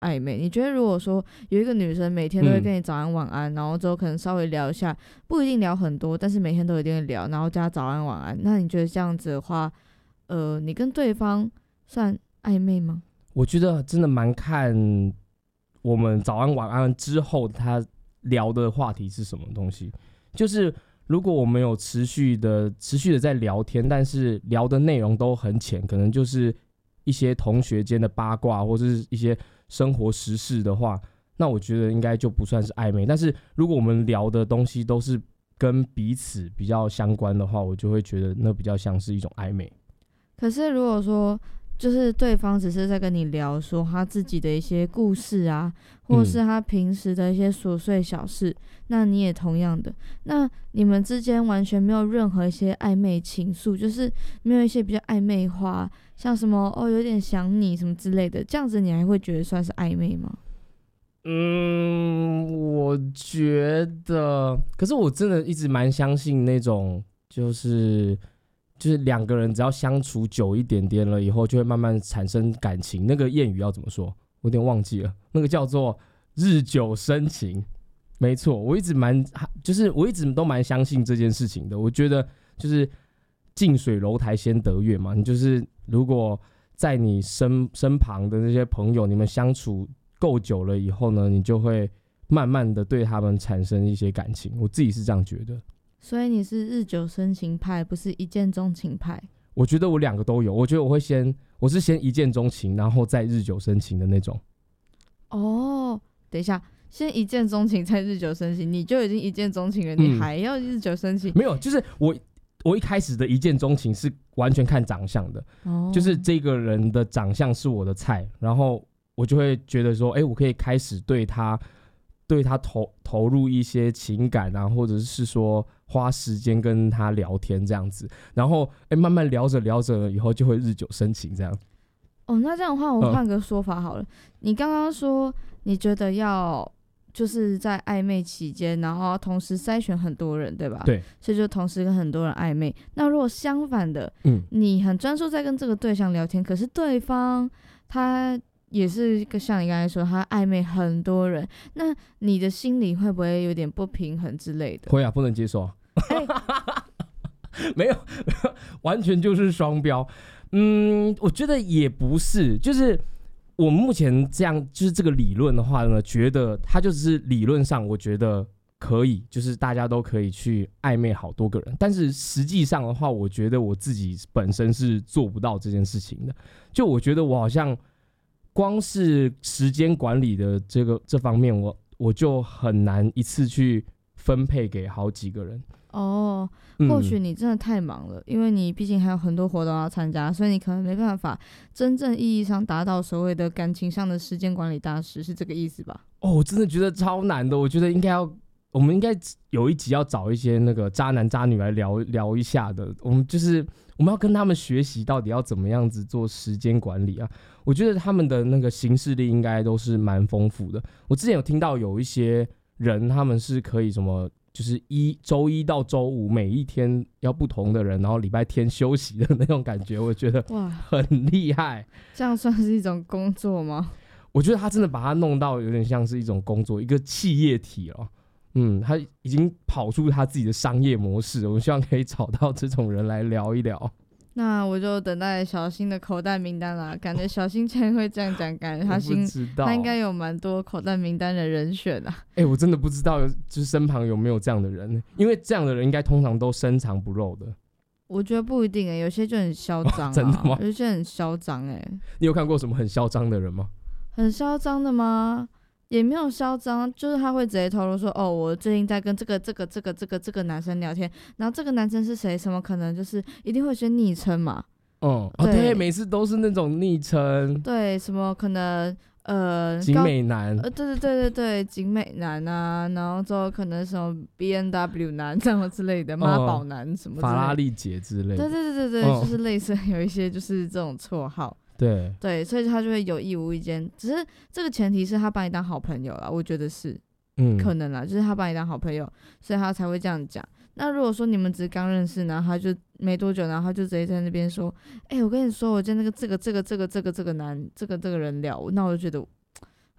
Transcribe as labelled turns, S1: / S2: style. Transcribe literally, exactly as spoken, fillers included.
S1: 暧昧？你觉得如果说有一个女生每天都会跟你早安晚安，嗯、然后之后可能稍微聊一下，不一定聊很多，但是每天都一定会聊，然后加早安晚安，那你觉得这样子的话，呃，你跟对方算暧昧吗？
S2: 我觉得真的蛮看我们早安晚安之后他聊的话题是什么东西，就是如果我们有持续的持续的在聊天，但是聊的内容都很浅，可能就是一些同学间的八卦或者是一些生活时事的话，那我觉得应该就不算是暧昧。但是如果我们聊的东西都是跟彼此比较相关的话，我就会觉得那比较像是一种暧昧。
S1: 可是如果说就是对方只是在跟你聊说他自己的一些故事啊，或是他平时的一些琐碎小事、嗯、那你也同样的，那你们之间完全没有任何一些暧昧情愫，就是没有一些比较暧昧话，像什么哦有点想你什么之类的，这样子你还会觉得算是暧昧吗？
S2: 嗯，我觉得，可是我真的一直蛮相信那种就是就是两个人只要相处久一点点了以后，就会慢慢产生感情。那个谚语要怎么说？我有点忘记了，那个叫做日久生情。没错，我一直蛮就是我一直都蛮相信这件事情的。我觉得就是近水楼台先得月嘛，你就是如果在你身身旁的那些朋友，你们相处够久了以后呢，你就会慢慢的对他们产生一些感情。我自己是这样觉得。
S1: 所以你是日久生情派，不是一见钟情派？
S2: 我觉得我两个都有，我觉得我会先，我是先一见钟情，然后再日久生情的那种。
S1: 哦，等一下，先一见钟情再日久生情，你就已经一见钟情了，你还要日久生情？
S2: 嗯、没有，就是我我一开始的一见钟情是完全看长相的，哦、就是这个人的长相是我的菜，然后我就会觉得说，哎、欸，我可以开始对他。对他 投, 投入一些情感啊，或者是说花时间跟他聊天这样子，然后、欸、慢慢聊着聊着以后就会日久生情这样。
S1: 哦，那这样的话我换个说法好了、嗯、你刚刚说你觉得要就是在暧昧期间然后同时筛选很多人对吧？
S2: 对，
S1: 所以就同时跟很多人暧昧。那如果相反的、嗯、你很专注在跟这个对象聊天，可是对方他也是像你刚才说他暧昧很多人，那你的心里会不会有点不平衡之类的？
S2: 会啊，不能接受啊、欸、没有完全就是双标。嗯，我觉得也不是，就是我目前这样就是这个理论的话呢，觉得它就是理论上我觉得可以，就是大家都可以去暧昧好多个人，但是实际上的话我觉得我自己本身是做不到这件事情的。就我觉得我好像光是时间管理的这个这方面，我我就很难一次去分配给好几个人。
S1: 哦，或许你真的太忙了、嗯、因为你毕竟还有很多活动要参加，所以你可能没办法真正意义上达到所谓的感情上的时间管理大师，是这个意思吧？
S2: 哦，我真的觉得超难的。我觉得应该要我们应该有一集要找一些那个渣男渣女来聊聊一下的，我们就是我们要跟他们学习到底要怎么样子做时间管理啊。我觉得他们的那个行事历应该都是蛮丰富的。我之前有听到有一些人他们是可以什么就是一周一到周五每一天要不同的人，然后礼拜天休息的那种感觉，我觉得哇很厉害。
S1: 这样算是一种工作吗？
S2: 我觉得他真的把它弄到有点像是一种工作，一个企业体哦。嗯，他已经跑出他自己的商业模式，我希望可以找到这种人来聊一聊。
S1: 那我就等待小新的口袋名单啦。感觉小新竟然会这样讲，感觉他心他应该有蛮多口袋名单的人选啊。
S2: 哎、欸，我真的不知道，就是身旁有没有这样的人，因为这样的人应该通常都深藏不露的。
S1: 我觉得不一定哎、欸，有些就很嚣张、啊哦，
S2: 真的吗？
S1: 有些很嚣张哎。
S2: 你有看过什么很嚣张的人吗？
S1: 很嚣张的吗？也没有嚣张，就是他会直接透露说，哦，我最近在跟这个这个这个这个这个男生聊天，然后这个男生是谁，什么可能就是一定会先昵称嘛。
S2: 嗯，哦对，每次都是那种昵称。
S1: 对，什么可能呃，
S2: 景美男，
S1: 呃，对对对对对，景美男啊，然后之后可能什么 B N W 男这样之类的，妈宝男什么之类的，
S2: 法拉利姐之类的。
S1: 对对对对对，哦、就是类似有一些就是这种绰号。
S2: 对
S1: 对，所以他就会有意无意间，只是这个前提是他把你当好朋友啦，我觉得是，嗯，可能啦，就是他把你当好朋友，所以他才会这样讲。那如果说你们只是刚认识，然后他就没多久，然后他就直接在那边说，哎、欸，我跟你说，我跟那个这个这个这个这个这个男这个这个人聊，那我就觉得